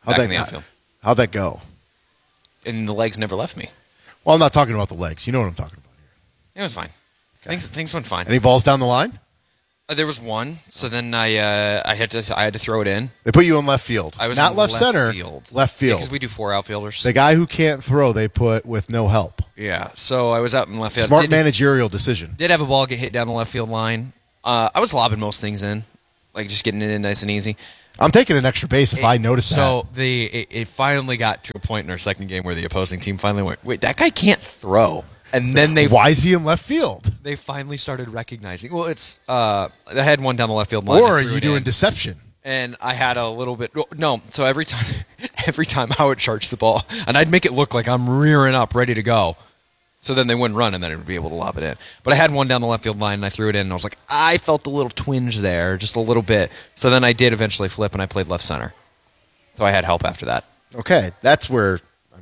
back in the outfield. How'd that go? And the legs never left me. Well, I'm not talking about the legs. You know what I'm talking about here. It was fine. Things went fine. Any balls down the line? There was one. So then I had to throw it in. They put you in left field. I was not in left center. Left field. Because we do 4 outfielders. The guy who can't throw, they put with no help. Yeah. So I was out in left field. Smart managerial decision. Did have a ball get hit down the left field line. I was lobbing most things in, like just getting it in nice and easy. I'm taking an extra base if I notice that. So it finally got to a point in our second game where the opposing team finally went, wait, that guy can't throw. And then why is he in left field? They finally started recognizing. Well, it's I had one down the left field line. Or are you doing deception? And I had a little bit. No, so every time I would charge the ball, and I'd make it look like I'm rearing up, ready to go. So then they wouldn't run, and then it would be able to lob it in. But I had one down the left field line, and I threw it in, and I was like, I felt a little twinge there, just a little bit. So then I did eventually flip, and I played left center. So I had help after that. Okay, that's where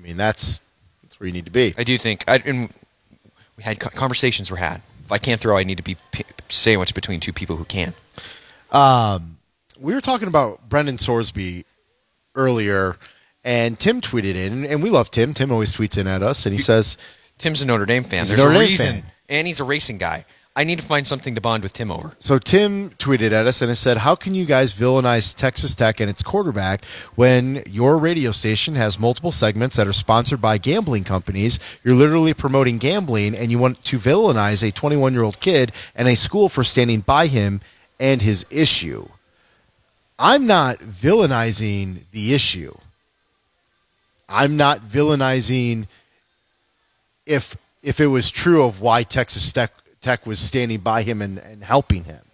you need to be. I do think, we had conversations were had. If I can't throw, I need to be sandwiched between two people who can. We were talking about Brendan Sorsby earlier, and Tim tweeted in, and we love Tim. Tim always tweets in at us, and he says... Tim's a Notre Dame fan. There's a reason. Fan. And he's a racing guy. I need to find something to bond with Tim over. So Tim tweeted at us and it said, how can you guys villainize Texas Tech and its quarterback when your radio station has multiple segments that are sponsored by gambling companies? You're literally promoting gambling, and you want to villainize a 21-year-old kid and a school for standing by him and his issue. I'm not villainizing the issue. I'm not villainizing if it was true of why Texas Tech was standing by him and helping him.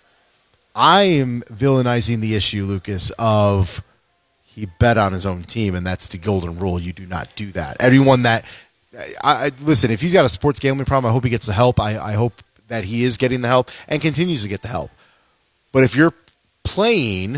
I am villainizing the issue, Lucas, of he bet on his own team, and that's the golden rule. You do not do that. Everyone that listen, if he's got a sports gambling problem, I hope he gets the help. I hope that he is getting the help and continues to get the help. But if you're playing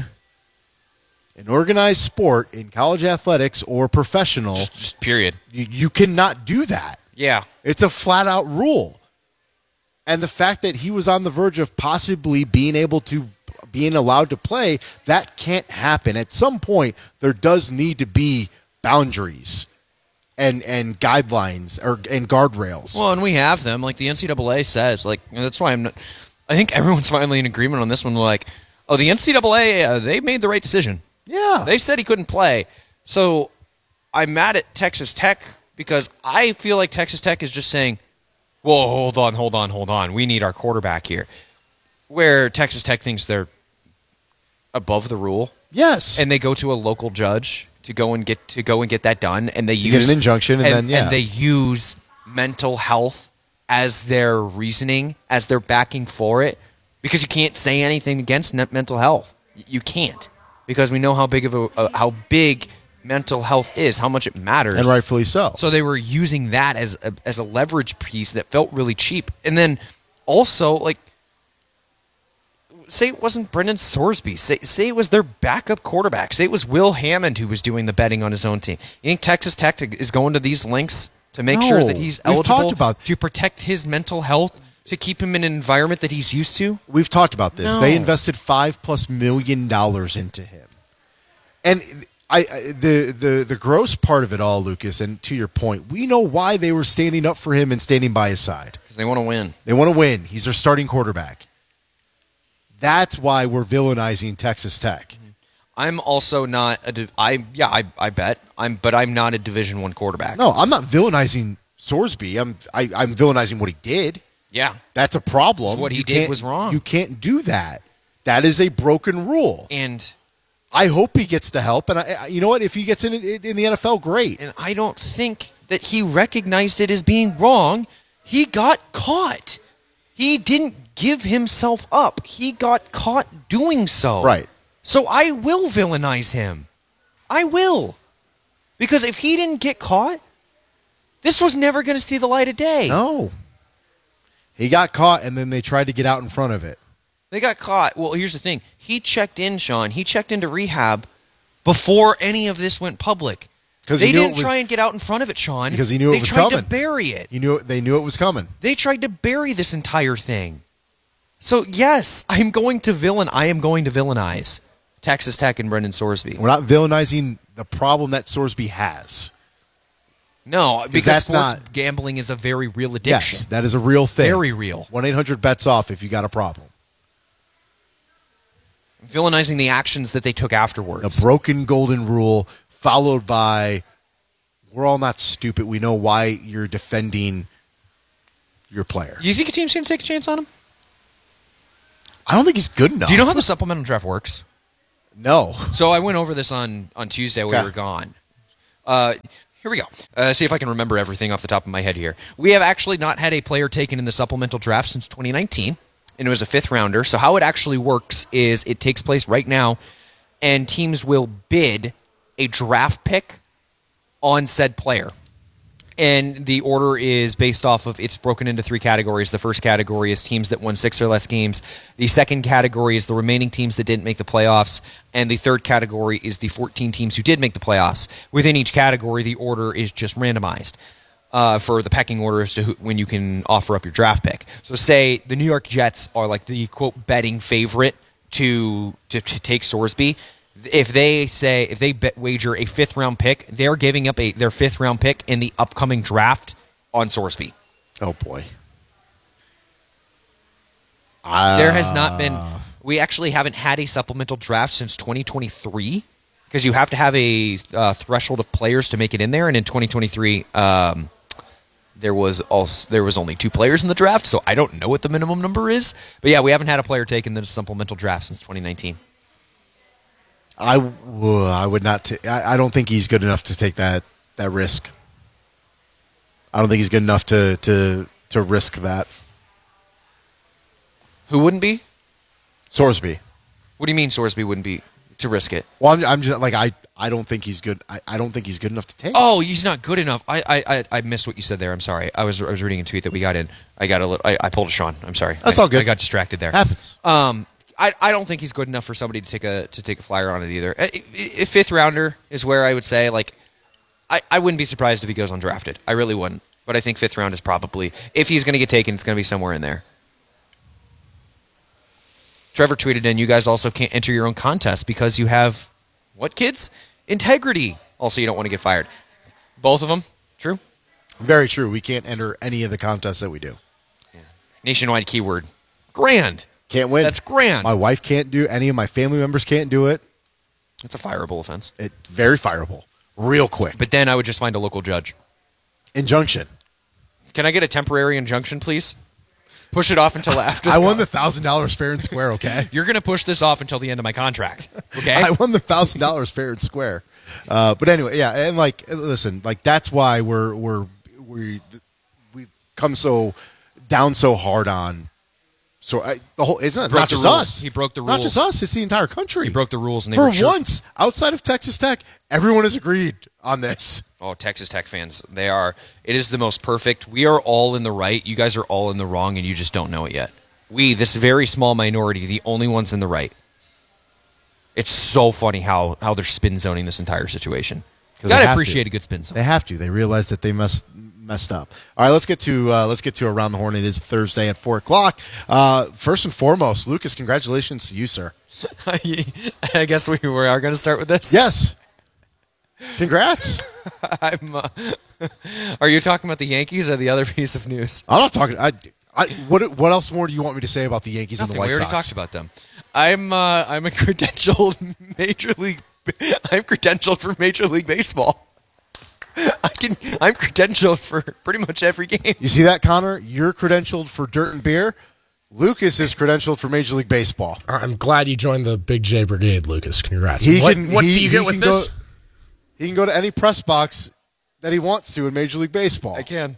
an organized sport in college athletics or professional, just period, you cannot do that. Yeah. It's a flat-out rule. And the fact that he was on the verge of possibly being allowed to play, that can't happen. At some point, there does need to be boundaries and guidelines and guardrails. Well, and we have them. Like the NCAA says. Like that's why I think everyone's finally in agreement on this one. Like, oh, the NCAA, they made the right decision. Yeah. They said he couldn't play. So I'm mad at Texas Tech because I feel like Texas Tech is just saying, whoa, hold on. We need our quarterback here. Where Texas Tech thinks they're above the rule. Yes. And they go to a local judge to go and get that done, and they get an injunction, and they use mental health as their reasoning, as their backing for it, because you can't say anything against mental health. You can't, because we know how big mental health is, how much it matters, and rightfully so. So they were using that as a leverage piece that felt really cheap, and then also like. Say it wasn't Brendan Sorsby. Say it was their backup quarterback. Say it was Will Hammond who was doing the betting on his own team. You think Texas Tech is going to these lengths to make sure that he's eligible to protect his mental health, to keep him in an environment that he's used to? We've talked about this. No. They invested $5+ million into him. And the gross part of it all, Lucas, and to your point, we know why they were standing up for him and standing by his side. Because they want to win. They want to win. He's their starting quarterback. That's why we're villainizing Texas Tech. I'm also not I bet. But I'm not a Division I quarterback. No, I'm not villainizing Sorsby. I'm villainizing what he did. Yeah. That's a problem. So what he did was wrong. You can't do that. That is a broken rule. And I hope he gets the help. And you know what? If he gets in the NFL, great. And I don't think that he recognized it as being wrong. He got caught. He didn't give himself up. He got caught doing so. Right. So I will villainize him. I will. Because if he didn't get caught, this was never going to see the light of day. No. He got caught, and then they tried to get out in front of it. They got caught. Well, here's the thing. He checked in, Sean. He checked into rehab before any of this went public. They didn't try and get out in front of it, Sean. Because he knew it was coming. They tried to bury it. They knew it was coming. They tried to bury this entire thing. So, yes, I am going to villainize. Texas Tech and Brendan Sorsby. We're not villainizing the problem that Sorsby has. No, because that's sports not gambling is a very real addiction. Yes, that is a real thing. Very real. 1-800-BETS-OFF if you got a problem. Villainizing the actions that they took afterwards. A broken golden rule followed by, we're all not stupid. We know why you're defending your player. Do you think a team's going to take a chance on him? I don't think he's good enough. Do you know how the supplemental draft works? No. So I went over this on Tuesday when we were gone. Here we go. See if I can remember everything off the top of my head here. We have actually not had a player taken in the supplemental draft since 2019, and it was a 5th rounder. So how it actually works is it takes place right now, and teams will bid a draft pick on said player. And the order is based off of, it's broken into 3 categories. The first category is teams that won 6 or less games. The second category is the remaining teams that didn't make the playoffs. And the third category is the 14 teams who did make the playoffs. Within each category, the order is just randomized for the pecking order as to when you can offer up your draft pick. So say the New York Jets are like the, quote, betting favorite to take Sorsby. If they wager a 5th round pick, they're giving up their 5th round pick in the upcoming draft on Sorsby. Oh boy. There has not been. We actually haven't had a supplemental draft since 2023 because you have to have a threshold of players to make it in there, and in 2023 there was only 2 players in the draft, so I don't know what the minimum number is. But yeah, we haven't had a player taken the supplemental draft since 2019. I would not. I don't think he's good enough to take that risk. I don't think he's good enough to risk that. Who wouldn't be? Sorsby. What do you mean Sorsby wouldn't be to risk it? Well, I'm just like I don't think he's good. I don't think he's good enough to take. Oh, he's not good enough. I missed what you said there. I'm sorry. I was reading a tweet that we got in. I pulled a Sean. I'm sorry. That's all good. I got distracted there. Happens. I don't think he's good enough for somebody to take a flyer on it either. A 5th rounder is where I would say, like, I wouldn't be surprised if he goes undrafted. I really wouldn't. But I think 5th round is probably, if he's going to get taken, it's going to be somewhere in there. Trevor tweeted in, you guys also can't enter your own contest because you have, what kids? Integrity. Also, you don't want to get fired. Both of them? True? Very true. We can't enter any of the contests that we do. Yeah. Nationwide keyword. Grand. Can't win. That's grand. My wife can't do. Any of my family members can't do it. It's a fireable offense. It's very fireable. Real quick. But then I would just find a local judge. Injunction. Can I get a temporary injunction, please? Push it off until after. I won the $1,000 fair and square, okay? You're going to push this off until the end of my contract, okay? I won the $1,000 fair and square. But anyway, yeah, and like, listen, like that's why we've come so down so hard on. So the whole it's not just us. He broke the rules. Not just us. It's the entire country. He broke the rules, and for once, outside of Texas Tech, everyone has agreed on this. Oh, Texas Tech fans, they are. It is the most perfect. We are all in the right. You guys are all in the wrong, and you just don't know it yet. We, this very small minority, the only ones in the right. It's so funny how they're spin zoning this entire situation. Gotta appreciate a good spin zone. They have to. They realize that they messed up. All right, let's get to Around the Horn. It is Thursday at 4:00. First and foremost, Lucas, congratulations to you, sir. I guess we are going to start with this. Yes. Congrats. Are you talking about the Yankees or the other piece of news? I'm not talking. What else more do you want me to say about the Yankees Nothing. and the White Sox? We already talked about them. I'm a credentialed Major League. I'm credentialed for Major League Baseball. I'm credentialed for pretty much every game. You see that, Connor? You're credentialed for dirt and beer. Lucas is credentialed for Major League Baseball. I'm glad you joined the Big J Brigade, Lucas. Congrats. What do you get with this? He can go to any press box that he wants to in Major League Baseball. I can.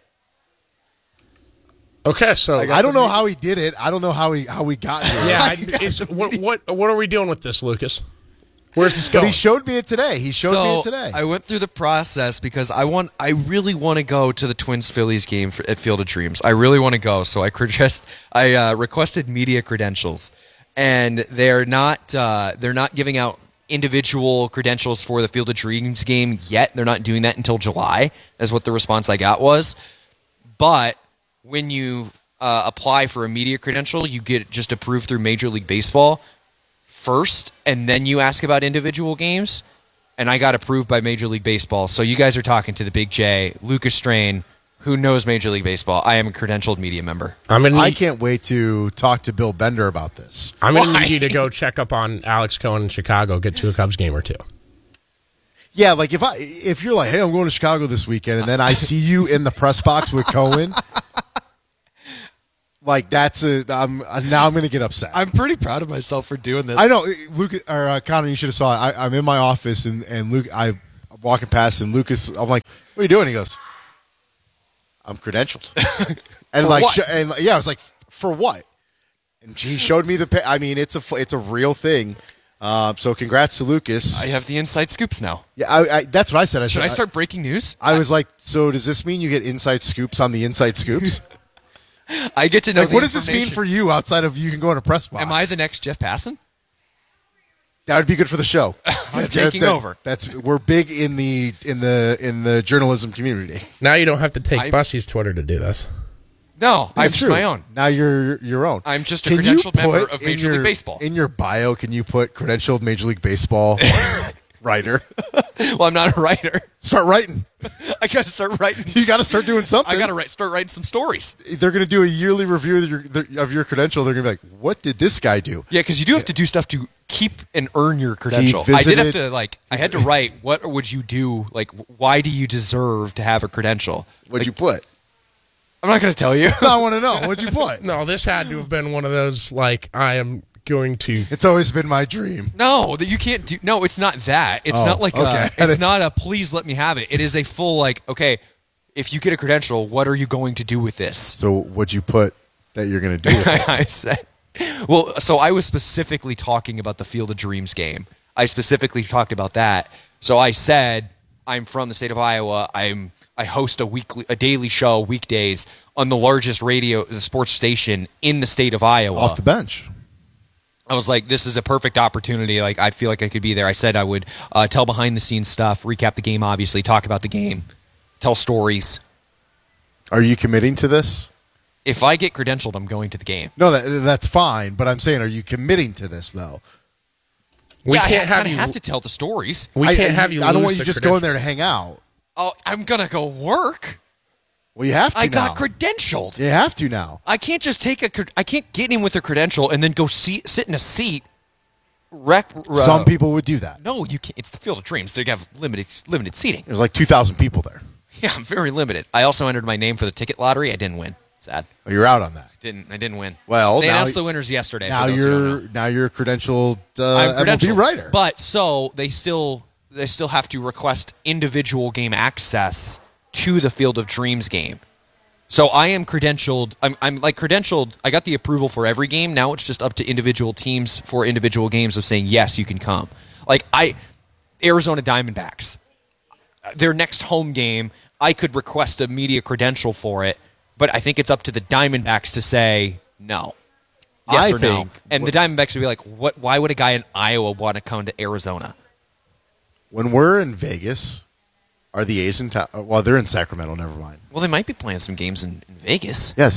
Okay, so I don't know how he did it. I don't know how we got here. Yeah, what are we doing with this, Lucas? Where's this going? But he showed me it today. I went through the process because I really want to go to the Twins-Phillies game at Field of Dreams. I really want to go, so I requested media credentials, and they're not giving out individual credentials for the Field of Dreams game yet. They're not doing that until July, is what the response I got was. But when you apply for a media credential, you get it just approved through Major League Baseball first, and then you ask about individual games, and I got approved by Major League Baseball. So you guys are talking to the Big J, Lucas Strain, who knows Major League Baseball. I am a credentialed media member. I can't wait to talk to Bill Bender about this. I'm going to need you to go check up on Alex Cohen in Chicago, get to a Cubs game or two. Yeah, like if you're like, hey, I'm going to Chicago this weekend, and then I see you in the press box with Cohen, like now I'm going to get upset. I'm pretty proud of myself for doing this. I know, Luke or Connor, you should have saw it. I'm in my office and Luke, I'm walking past, and Lucas, I'm like, what are you doing? He goes, I'm credentialed. And I was like, for what? And he showed me it's a real thing. So congrats to Lucas. I have the inside scoops now. Yeah, that's what I said. Should I start breaking news? I was like, so does this mean you get inside scoops on the inside scoops? I get to know. What does this mean for you outside of you can go in a press box? Am I the next Jeff Passan? That would be good for the show. I'm taking over. We're big in the journalism community. Now you don't have to take Bussey's Twitter to do this. No, I'm just my own. Now you're your own. I'm just a credentialed member of Major League Baseball. In your bio, can you put credentialed Major League Baseball writer? Well, I'm not a writer. Start writing. I got to start writing. You got to start doing something. I got to start writing some stories. They're going to do a yearly review of your credential. They're going to be like, what did this guy do? Yeah, because you do have to do stuff to keep and earn your credential. I did have to, I had to write, what would you do? Like, why do you deserve to have a credential? What'd you put? I'm not going to tell you. No, I want to know. What'd you put? No, this had to have been one of those, I am going to... It's always been my dream. No, that you can't do... No, it's not that. It's not like it's not a please let me have it. It is a full, okay, if you get a credential, what are you going to do with this? So what'd you put that you're going to do with it? I said... Well, so I was specifically talking about the Field of Dreams game. I specifically talked about that. So I said, I'm from the state of Iowa. I host a daily show weekdays on the largest sports station in the state of Iowa. Off the bench. I was like, this is a perfect opportunity. I feel like I could be there. I said I would tell behind the scenes stuff, recap the game, obviously, talk about the game, tell stories. Are you committing to this? If I get credentialed, I'm going to the game. No, that's fine. But I'm saying, are you committing to this though? We can't have to tell the stories. We can't have you. I don't want you just going there to hang out. Oh, I'm gonna go work. Well, you have to. I got credentialed. You have to now. I can't just I can't get in with a credential and then go sit in a seat. Some people would do that. No, you can't. It's the Field of Dreams. They have limited seating. There's 2,000 people there. Yeah, I'm very limited. I also entered my name for the ticket lottery. I didn't win. Sad. Oh, you're out on that. I didn't win. Well, they announced the winners yesterday. Now you're a credentialed MLB writer. But so they still have to request individual game access to the Field of Dreams game. So I am credentialed. I'm credentialed. I got the approval for every game. Now it's just up to individual teams for individual games of saying yes, you can come. Arizona Diamondbacks, their next home game, I could request a media credential for it. But I think it's up to the Diamondbacks to say no. Yes or no. And the Diamondbacks would be like, "What? Why would a guy in Iowa want to come to Arizona?" When we're in Vegas, are the A's in town? Well, they're in Sacramento. Never mind. Well, they might be playing some games in Vegas. Yes,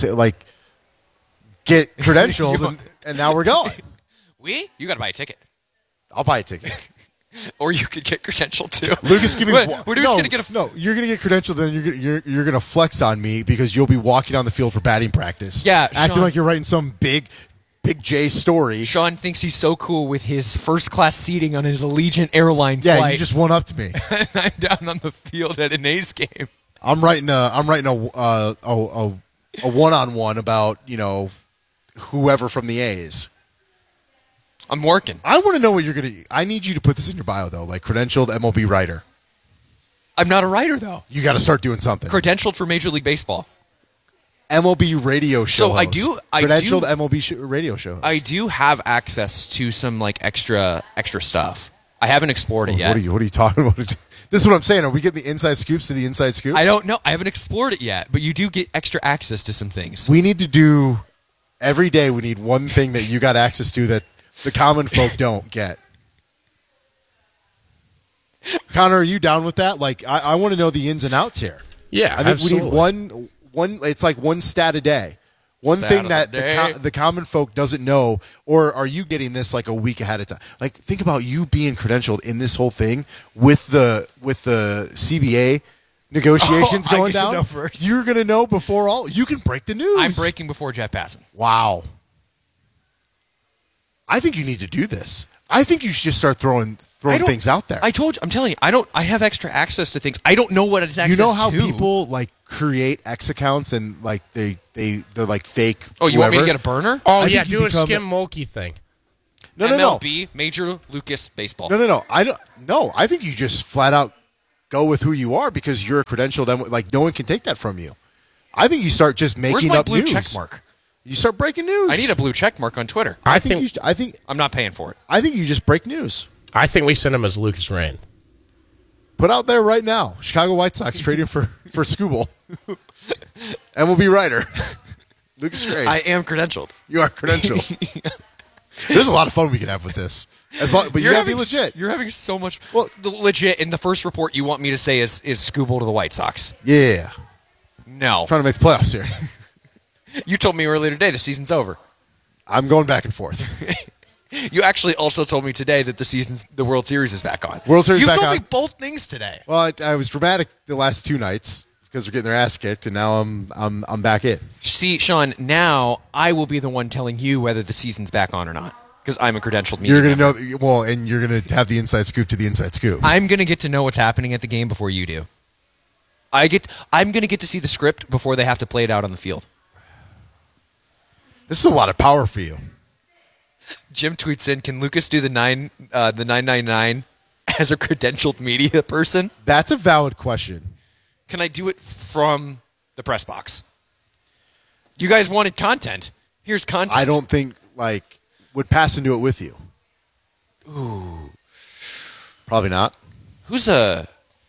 get credentialed, and now we're going. You got to buy a ticket. I'll buy a ticket. Or you could get credentialed too. Lucas, give me. We're just going to get you're going to get credentialed, then you're going to flex on me because you'll be walking on the field for batting practice. Yeah, acting Sean, like you're writing some big J story. Sean thinks he's so cool with his first class seating on his Allegiant airline flight. Yeah, you just went up to me. And I'm down on the field at an A's game. I'm writing a one-on-one about whoever from the A's. I'm working. I want to know what you're going to... I need you to put this in your bio, though, credentialed MLB writer. I'm not a writer, though. You got to start doing something. Credentialed for Major League Baseball. MLB radio show host. Credentialed MLB radio show host. I do have access to some, extra stuff. I haven't explored it yet. What are you talking about? This is what I'm saying. Are we getting the inside scoops to the inside scoops? I don't know. I haven't explored it yet, but you do get extra access to some things. We need to do... Every day we need one thing that you got access to that the common folk don't get. Connor, are you down with that? I want to know the ins and outs here. Yeah, I think we need one. It's like one stat a day. One thing that the common folk doesn't know, or are you getting this like a week ahead of time? Like, think about you being credentialed in this whole thing with the CBA negotiations going down. You're going to know before all. You can break the news. I'm breaking before Jeff Passan. Wow. I think you need to do this. I think you should just start throwing things out there. I'm telling you, I have extra access to things. I don't know what it's access to. You know how people like create X accounts and like they're like fake. Oh, you want me to get a burner? Oh, yeah, do a Skim Mulkey thing. No. MLB, Major Lucas Baseball. No. I think you just flat out go with who you are because you're a credentialed. Like, no one can take that from you. I think you start just making up blue news. check mark? You start breaking news. I need a blue check mark on Twitter. I think I'm not paying for it. I think you just break news. I think we send him as Lucas Rain. Put out there right now, Chicago White Sox trading for Skubal. MLB writer, Lucas Rain. I am credentialed. You are credentialed. There's a lot of fun we can have with this. But you got to be legit. You're having so much. Well, legit. In the first report, you want me to say is Skubal to the White Sox? Yeah. No. Trying to make the playoffs here. You told me earlier today the season's over. I'm going back and forth. You actually also told me today that the World Series is back on. World Series back on. You told me both things today. Well, I was dramatic the last 2 nights because they're getting their ass kicked, and now I'm back in. See, Sean, now I will be the one telling you whether the season's back on or not because I'm a credentialed media. You're going to know, and you're going to have the inside scoop to the inside scoop. I'm going to get to know what's happening at the game before you do. I'm going to get to see the script before they have to play it out on the field. This is a lot of power for you. Jim tweets in, can Lucas do the 999 as a credentialed media person? That's a valid question. Can I do it from the press box? You guys wanted content. Here's content. I don't think, would Passan do it with you? Ooh. Probably not. Who's a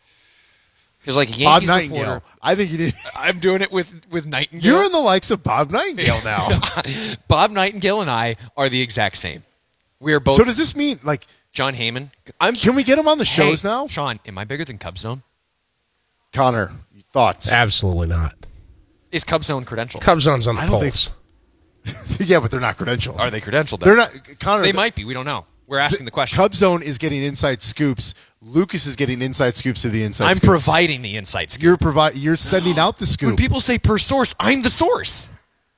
Yankees Bob Nightingale. reporter. I think you did. I'm doing it with Nightingale. You're in the likes of Bob Nightingale now. Bob Nightingale and I are the exact same. We are both. So does this mean John Heyman? Can we get him on the shows now? Sean, am I bigger than Cub Zone? Connor, thoughts? Absolutely not. Is Cub Zone credentialed? Cub Zone's on the polls. Yeah, but they're not credentialed. Are they credentialed? They're not. Connor, they might be. We don't know. We're asking the question. Cub Zone is getting inside scoops. Lucas is getting inside scoops to the inside scoops. I'm providing the inside scoop. You're sending out the scoop. When people say per source, I'm the source.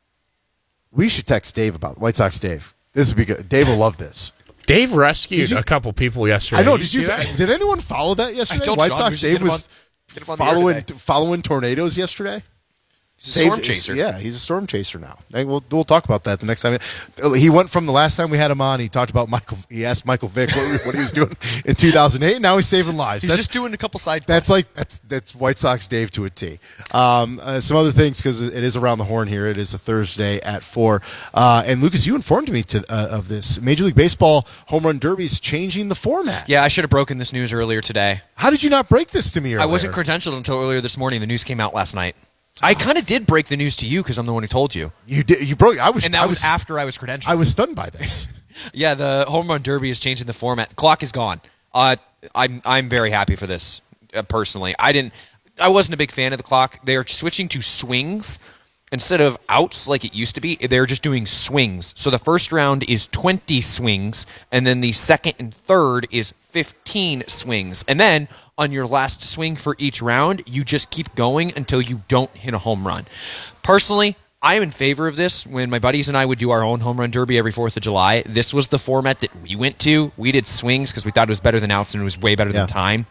We should text Dave about White Sox Dave. This would be good. Dave will love this. Dave rescued a couple people yesterday. I know. Did anyone follow that yesterday? White Sox Dave was following tornadoes yesterday. He's a storm chaser. Yeah, he's a storm chaser now. We'll talk about that the next time. He went from the last time we had him on. He talked about Michael. He asked Michael Vick what he was doing in 2008. Now he's saving lives. He's just doing a couple side. That's White Sox Dave to a T. Some other things because it is around the horn here. It is a Thursday at 4. And Lucas, you informed me of this. Major League Baseball Home Run Derby is changing the format. Yeah, I should have broken this news earlier today. How did you not break this to me earlier? I wasn't credentialed until earlier this morning. The news came out last night. I kind of did break the news to you because I'm the one who told you. You did. You broke. That was after I was credentialed. I was stunned by this. Yeah, the Home Run Derby is changing the format. The clock is gone. I'm very happy for this personally. I wasn't a big fan of the clock. They are switching to swings instead of outs like it used to be. They're just doing swings. So the first round is 20 swings, and then the second and third is 15 swings, and then on your last swing for each round, you just keep going until you don't hit a home run. Personally, I am in favor of this. When my buddies and I would do our own home run derby every 4th of July, this was the format that we went to. We did swings because we thought it was better than outs and it was way better than time.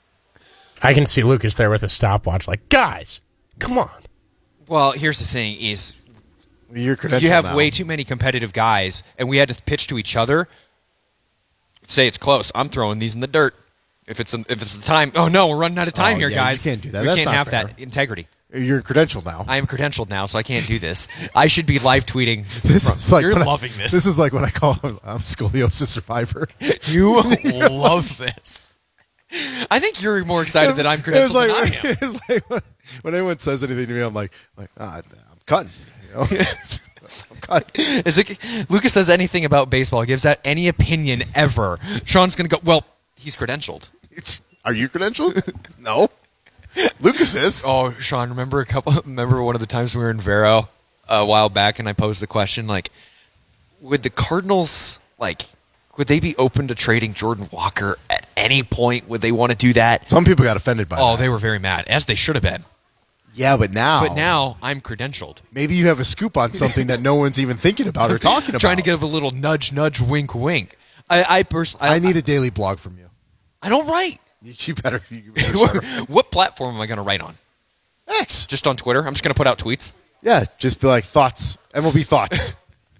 I can see Lucas there with a stopwatch like, guys, come on. Well, here's the thing is you have way too many competitive guys, and we had to pitch to each other. Say it's close. I'm throwing these in the dirt. If it's the time, oh no, we're running out of time here, guys. You can't do that. We That's can't not have fair. that integrity. You're credentialed now. I am credentialed now, so I can't do this. I should be live tweeting. You're loving this. This is like when I call I'm a scoliosis survivor. You love this. I think you're more excited that I'm credentialed than I am. It's like when anyone says anything to me, I'm like I'm cutting. You know? I'm cutting. Lucas says anything about baseball, gives out any opinion ever. Sean's going to go, well, he's credentialed. Are you credentialed? No. Lucas is. Oh, Sean, remember one of the times we were in Vero? a while back, and I posed the question, like, would the Cardinals, would they be open to trading Jordan Walker at any point? Would they want to do that? Some people got offended by that. Oh, they were very mad, as they should have been. Yeah, but now I'm credentialed. Maybe you have a scoop on something that no one's even thinking about or talking about. Trying to give a little nudge, nudge, wink, wink. I need a daily blog from you. I don't write. You better What platform am I going to write on? X. Just on Twitter? I'm just going to put out tweets? Yeah, just be like, thoughts. MLB thoughts.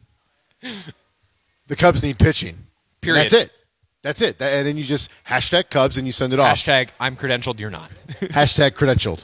The Cubs need pitching. Period. And that's it. And then you just hashtag Cubs and you send it off. Hashtag I'm credentialed, you're not. Hashtag credentialed.